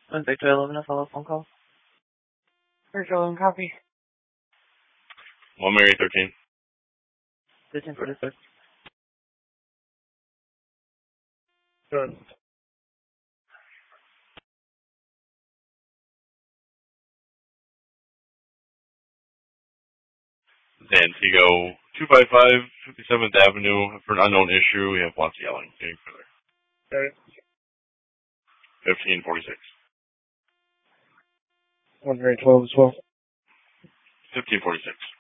Victor 11, a follow-up phone call. Victor 11, copy. 1 Mary 13. 1546. Good. Zantigo 255 57th Avenue. For an unknown issue, we have lots of yelling. Getting further. Okay. 1546. 1 Mary 12 as well. 1546.